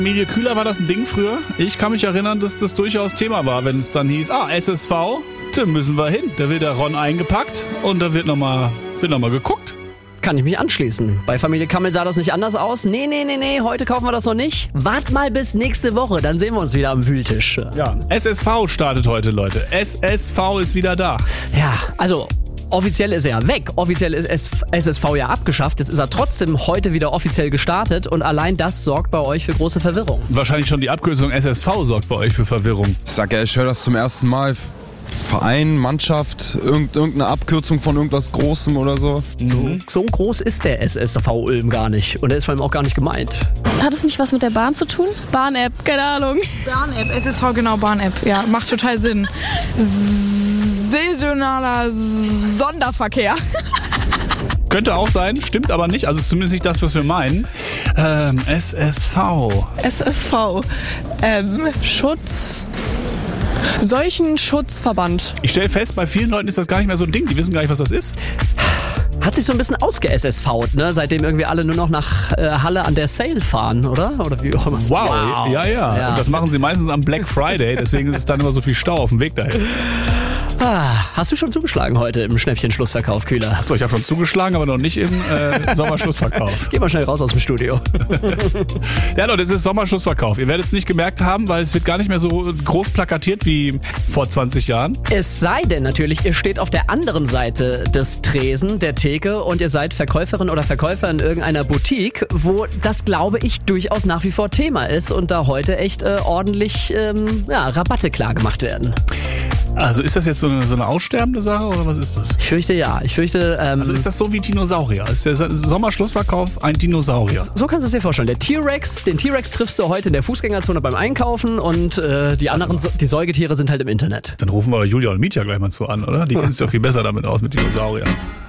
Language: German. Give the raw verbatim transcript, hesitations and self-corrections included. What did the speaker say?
Familie Kühler war das ein Ding früher? Ich kann mich erinnern, dass das durchaus Thema war, wenn es dann hieß, ah, S S V, da müssen wir hin. Da wird der Ron eingepackt und da wird nochmal wird noch mal geguckt. Kann ich mich anschließen. Bei Familie Kammel sah das nicht anders aus. Nee, nee, nee, nee, heute kaufen wir das noch nicht. Wart mal bis nächste Woche, dann sehen wir uns wieder am Wühltisch. Ja, S S V startet heute, Leute. S S V ist wieder da. Ja, also... Offiziell ist er ja weg, offiziell ist S S V ja abgeschafft, jetzt ist er trotzdem heute wieder offiziell gestartet und allein das sorgt bei euch für große Verwirrung. Wahrscheinlich schon die Abkürzung S S V sorgt bei euch für Verwirrung. Ich sag ja, ich höre das zum ersten Mal. Verein, Mannschaft, irgend, irgendeine Abkürzung von irgendwas Großem oder so. So, so groß ist der S S V Ulm gar nicht und er ist vor allem auch gar nicht gemeint. Hat es nicht was mit der Bahn zu tun? Bahn-App, keine Ahnung. Bahn-App, S S V, genau, Bahn-App. Ja, macht total Sinn. Saisonaler Sonderverkehr. Könnte auch sein, stimmt aber nicht. Also ist zumindest nicht das, was wir meinen. Ähm, S S V. S S V. Ähm, Schutz... Seuchenschutzverband. Ich stelle fest, bei vielen Leuten ist das gar nicht mehr so ein Ding. Die wissen gar nicht, was das ist. Hat sich so ein bisschen ausge-S S V'd, ne? Seitdem irgendwie alle nur noch nach äh, Halle an der Sale fahren, oder? Oder wie auch immer. Wow, wow. Ja, ja, ja. Und das machen sie meistens am Black Friday, deswegen ist es dann immer so viel Stau auf dem Weg dahin. Ah, hast du schon zugeschlagen heute im Schnäppchen-Schlussverkauf, Kühler? Achso, ich habe schon zugeschlagen, aber noch nicht im äh, Sommerschlussverkauf. Geh mal schnell raus aus dem Studio. Ja, Leute, es ist Sommerschlussverkauf. Ihr werdet es nicht gemerkt haben, weil es wird gar nicht mehr so groß plakatiert wie vor zwanzig Jahren. Es sei denn natürlich, ihr steht auf der anderen Seite des Tresen, der Theke und ihr seid Verkäuferin oder Verkäufer in irgendeiner Boutique, wo das, glaube ich, durchaus nach wie vor Thema ist und da heute echt äh, ordentlich ähm, ja, Rabatte klar gemacht werden. Also ist das jetzt so eine, so eine aussterbende Sache oder was ist das? Ich fürchte ja. Ich fürchte. Ähm, also ist das so wie Dinosaurier? Ist der Sommerschlussverkauf ein Dinosaurier? So kannst du es dir vorstellen. Der T-Rex, den T-Rex triffst du heute in der Fußgängerzone beim Einkaufen und äh, die anderen, also, die Säugetiere sind halt im Internet. Dann rufen wir Julia und Mietja gleich mal zu an, oder? Die kennen sich doch viel besser damit aus mit Dinosauriern.